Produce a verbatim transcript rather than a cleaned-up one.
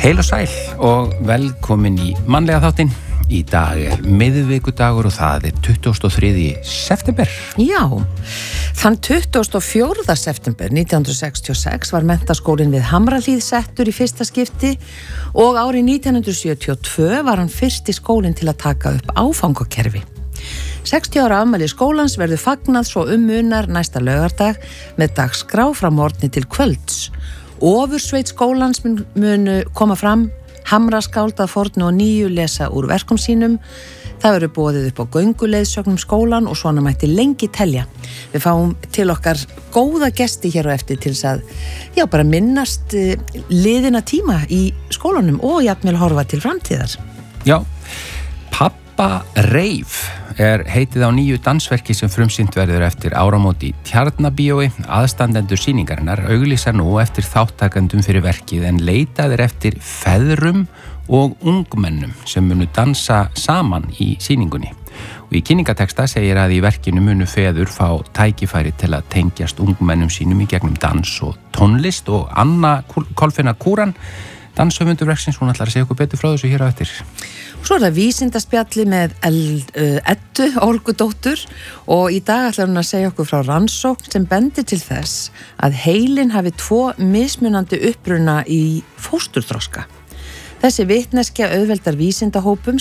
Heil og sæl og velkomin í mannlega þáttinn. Í dag er miðvikudagur og það er tuttugasta og þriðja september. Já, þann tuttugasta og fjórða september nítján hundruð sextíu og sex var menntaskólinn við Hamrahlíð settur í fyrsta skipti og árið nítján hundruð sjötíu og tvö var hann fyrsti skólinn til að taka upp áfangakerfi. sextíu ára afmæli skólans verður fagnað svo um munar næsta laugardag með dagskrá frá morgni til kvölds. Ofursveit skólans mun, mun koma fram, hamraskáld að fornu og nýju lesa úr verkum sínum. Það verður boðið upp á gönguleiðsögnum skólan og svona mætti lengi telja. Við fáum til okkar góða gesti hér og eftir til þess að já, bara minnast liðina tíma í skólanum og jafnvel horfa til framtíðar. Já, Pappa Reif er heitið á nýju dansverki sem frumsýnt verður eftir áramót í Tjarnabíói. Aðstandendur sýningarinnar auglýsa nú eftir þáttakendum fyrir verkið en leitað er eftir feðrum og ungmennum sem munu dansa saman í sýningunni. Og í kynningateksta segir að í verkinu munu feður fá tækifæri til að tengjast ungmennum sínum í gegnum dans og tónlist og Anna Kolfinna Kúran, danshöfundur verksins, hún ætlar að segja okkur betur frá þessu hér á eftir. Svo er það vísindaspjalli með Eddu Olgudóttur og í dag ætlar hún að segja okkur frá rannsókn sem bendir til þess að heilinn hafi tvo mismunandi uppruna í fósturþroska. Þessi vitneskja auðveldar vísindahópum